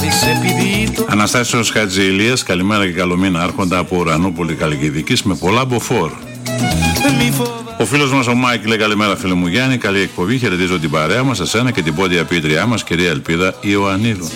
Αναστάσιος Χατζηλίας, καλημέρα και καλό μήνα, άρχοντα από Ουρανούπολη Καλλικιδικής με πολλά μποφόρ. Ο φίλος μας ο Μάικ λέει καλημέρα φίλε μου Γιάννη, καλή εκπομπή, χαιρετίζω την παρέα μας, εσένα και την πόντια ποιήτριά μας κυρία Ελπίδα Ιωαννίδου.